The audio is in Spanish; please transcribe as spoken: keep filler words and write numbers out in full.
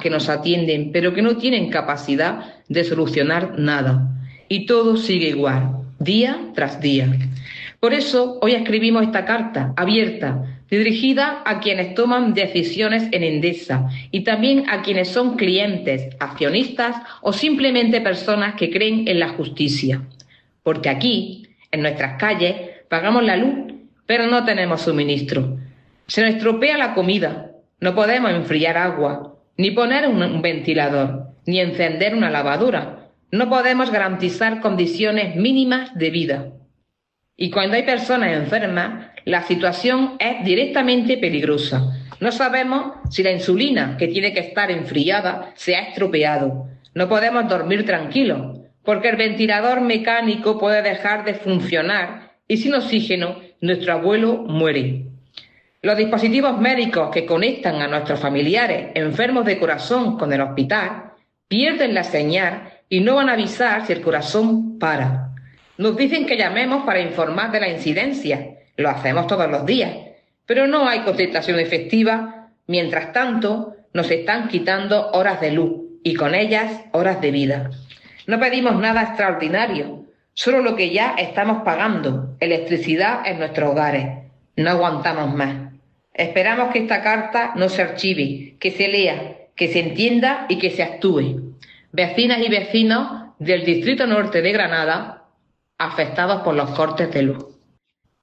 que nos atienden, pero que no tienen capacidad de solucionar nada. Y todo sigue igual, día tras día. Por eso hoy escribimos esta carta abierta, dirigida a quienes toman decisiones en Endesa y también a quienes son clientes, accionistas o simplemente personas que creen en la justicia. Porque aquí, en nuestras calles, pagamos la luz, pero no tenemos suministro. Se nos estropea la comida, no podemos enfriar agua, ni poner un ventilador, ni encender una lavadora. No podemos garantizar condiciones mínimas de vida. Y cuando hay personas enfermas, la situación es directamente peligrosa. No sabemos si la insulina, que tiene que estar enfriada, se ha estropeado. No podemos dormir tranquilos, porque el ventilador mecánico puede dejar de funcionar y sin oxígeno nuestro abuelo muere. Los dispositivos médicos que conectan a nuestros familiares enfermos de corazón con el hospital pierden la señal y no van a avisar si el corazón para. Nos dicen que llamemos para informar de la incidencia. Lo hacemos todos los días, pero no hay contestación efectiva. Mientras tanto, nos están quitando horas de luz y con ellas horas de vida. No pedimos nada extraordinario, solo lo que ya estamos pagando, electricidad en nuestros hogares. No aguantamos más. Esperamos que esta carta no se archive, que se lea, que se entienda y que se actúe. Vecinas y vecinos del Distrito Norte de Granada, afectados por los cortes de luz.